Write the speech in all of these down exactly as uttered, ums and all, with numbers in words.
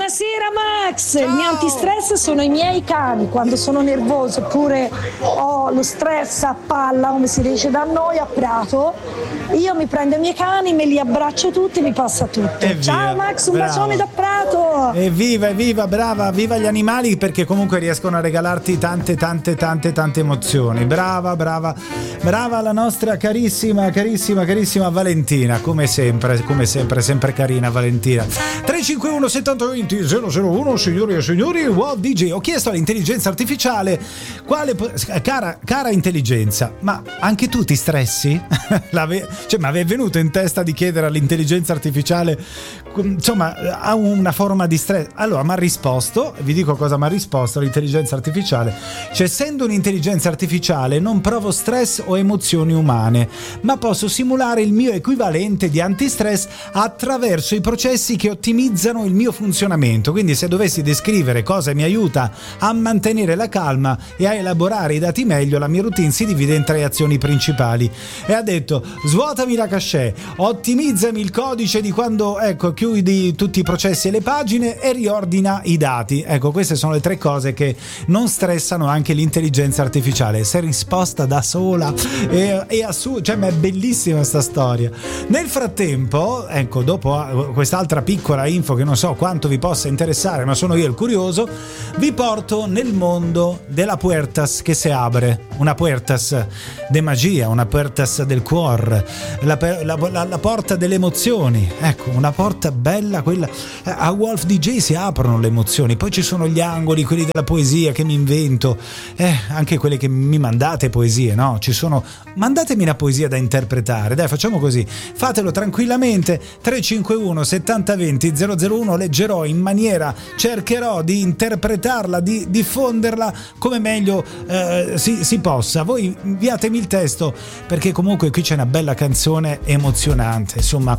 Buonasera Max, ciao. Il mio antistress sono i miei cani, quando sono nervoso oppure ho lo stress a palla, come si dice da noi a Prato, io mi prendo i miei cani, me li abbraccio tutti e mi passa tutto. E ciao via. Max, un Brava. bacione da Prato. Evviva, evviva, brava, viva gli animali, perché comunque riescono a regalarti tante tante tante tante emozioni. Brava, brava, brava la nostra carissima, carissima, carissima Valentina, come sempre, come sempre, sempre carina Valentina. tre cinque uno settanta venti zero zero uno, signori e signori, Wow D J. Ho chiesto all'intelligenza artificiale quale, cara, cara intelligenza, ma anche tu ti stressi? Cioè, ma vi è venuto in testa di chiedere all'intelligenza artificiale, insomma, ha una forma di stress? Allora, mi ha risposto, vi dico cosa mi ha risposto l'intelligenza artificiale. Cioè, essendo un'intelligenza artificiale non provo stress o emozioni umane, ma posso simulare il mio equivalente di antistress attraverso i processi che ottimizzano il mio funzionamento. Quindi se dovessi descrivere cosa mi aiuta a mantenere la calma e a elaborare i dati meglio, la mia routine si divide in tre azioni principali. E ha detto: svuotami la cache, ottimizzami il codice di quando, ecco, chiudi tutti i processi e le pagine e riordina i dati. Ecco, queste sono le tre cose che non stressano anche l'intelligenza artificiale. Si è risposta da sola e, e assu- cioè, ma è bellissima sta storia. Nel frattempo, ecco, dopo quest'altra piccola info che non so quanto vi possa interessare, ma sono io il curioso, vi porto nel mondo della puertas che si apre, una puertas de magia, una puertas del cuore, la, la, la, la porta delle emozioni. Ecco, una porta bella, quella. A Wolf D J si aprono le emozioni, poi ci sono gli angoli, quelli della poesia che mi invento, eh, anche quelle che mi mandate poesie, no? Ci sono, mandatemi una poesia da interpretare, dai, facciamo così, fatelo tranquillamente. Tre cinque uno settanta venti zero zero uno, leggerò in maniera, cercherò di interpretarla, di diffonderla come meglio eh, si, si possa. Voi inviatemi il testo, perché comunque qui c'è una bella canzone emozionante. Insomma,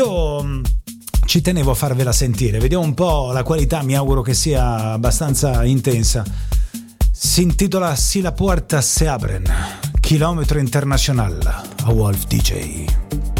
io ci tenevo a farvela sentire, vediamo un po' la qualità, mi auguro che sia abbastanza intensa. Si intitola Si la puerta se abren, chilometro internazionale, a Wolf D J.